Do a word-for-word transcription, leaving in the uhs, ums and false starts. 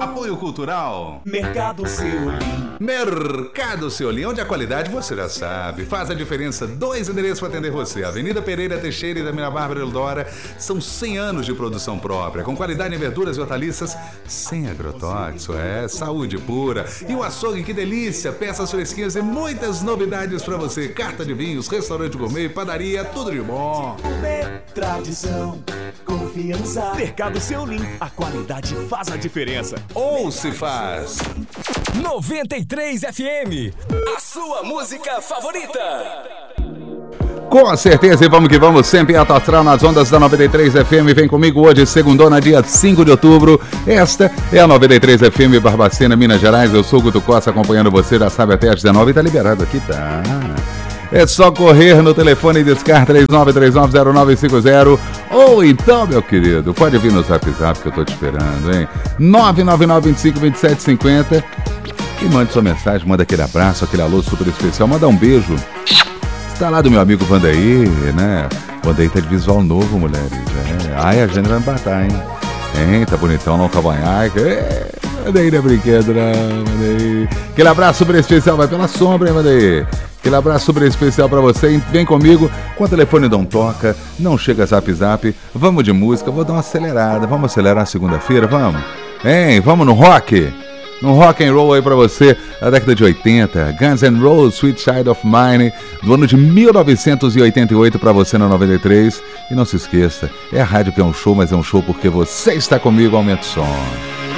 Apoio cultural. Mercado Seolim. Mercado Seolim, onde a qualidade você já sabe. Faz a diferença. Dois endereços para atender você. Avenida Pereira Teixeira e da Mina Bárbara Eudora. São cem anos de produção própria, com qualidade em verduras e hortaliças, sem agrotóxico, é, saúde pura. E o açougue, que delícia. Peças fresquinhas e muitas novidades para você. Carta de vinhos, restaurante gourmet, padaria, tudo de bom. Tradição, confiança. Mercado Seolim, a qualidade faz a diferença. Ou se faz. noventa e três F M, a sua música favorita. Com certeza, e vamos que vamos, sempre alto astral nas ondas da noventa e três F M. Vem comigo hoje, segundona, dia cinco de outubro. Esta é a noventa e três F M Barbacena, Minas Gerais. Eu sou o Guto Costa, acompanhando você, já sabe, até às dezenove. Tá liberado aqui, tá? É só correr no telefone e discar três nove três nove zero nove cinco zero. Ou então, meu querido, pode vir no Zap Zap que eu tô te esperando, hein? nove nove nove, vinte e cinco, vinte e sete, cinquenta. E mande sua mensagem, manda aquele abraço, aquele alô super especial, manda um beijo. Está lá do meu amigo Vandaí, né? Vandaí tá de visual novo, mulheres. É. Ai, a gente vai me matar, hein? Hein? Tá bonitão, não cavanhaque. É. Vandaí não é brinquedo, não, Vandaí. Aquele abraço super especial, vai pela sombra, hein, Vandaí? Aquele abraço super especial pra você, hein? Vem comigo, com o telefone não toca, não chega Zap Zap, vamos de música, vou dar uma acelerada, vamos acelerar segunda-feira, vamos? Hein? Vamos no rock? No rock and roll aí pra você, da década de oitenta, Guns N' Roses, Sweet Child of Mine, do ano de mil novecentos e oitenta e oito pra você na noventa e três. E não se esqueça, é a rádio que é um show, mas é um show porque você está comigo, aumenta o som.